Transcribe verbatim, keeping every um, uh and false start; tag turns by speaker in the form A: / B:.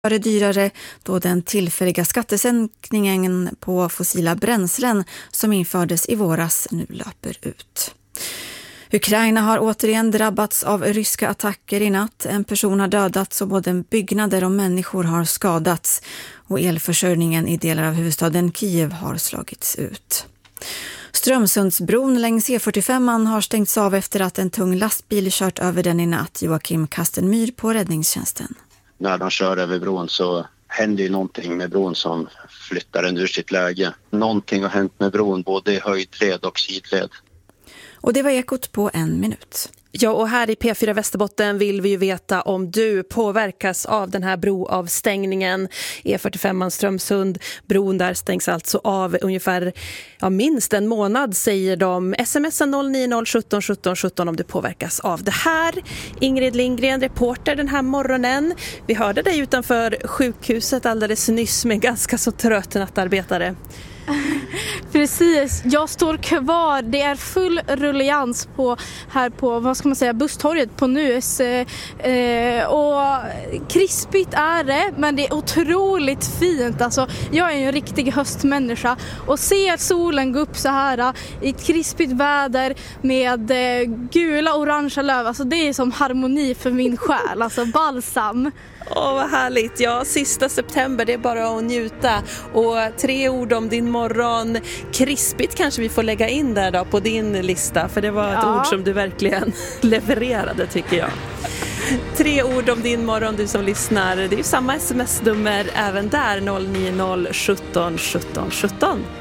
A: är dyrare då den tillfälliga skattesänkningen på fossila bränslen som infördes i våras nu löper ut. Ukraina har återigen drabbats av ryska attacker i natt. En person har dödats och både byggnader och människor har skadats. Och elförsörjningen i delar av huvudstaden Kiev har slagits ut. Strömsundsbron längs E fyrtiofem har stängts av efter att en tung lastbil kört över den i natt. Joakim Kastenmyr på räddningstjänsten.
B: När de kör över bron så händer ju någonting med bron som flyttar den ur sitt läge. Någonting har hänt med bron både i höjdled och sidled.
A: Och det var Ekot på en minut.
C: Ja, och här i P fyra Västerbotten vill vi ju veta om du påverkas av den här broavstängningen. E fyrtiofem Strömsund, bron där stängs alltså av ungefär ja, minst en månad säger de. Smsa noll nio noll sjutton sjutton sjutton om du påverkas av det här. Ingrid Lindgren, reporter den här morgonen. Vi hörde dig utanför sjukhuset alldeles nyss med ganska så trött nattarbetare.
D: Precis, jag står kvar. Det är full rullians på, här på vad ska man säga, busstorget på Nus. Eh, och krispigt är det, men det är otroligt fint. Alltså, jag är ju en riktig höstmänniska och ser solen gå upp så här i ett krispigt väder med eh, gula orangea löv. Alltså, det är som harmoni för min själ, alltså balsam.
C: Åh, vad härligt. Ja, sista september, det är bara att njuta. Och tre ord om din morgon. Krispigt kanske vi får lägga in där då på din lista. För det var ett
D: ja.
C: ord som du verkligen levererade, tycker jag. Tre ord om din morgon, du som lyssnar. Det är ju samma sms-nummer även där, noll nio noll sjutton sjutton sjutton.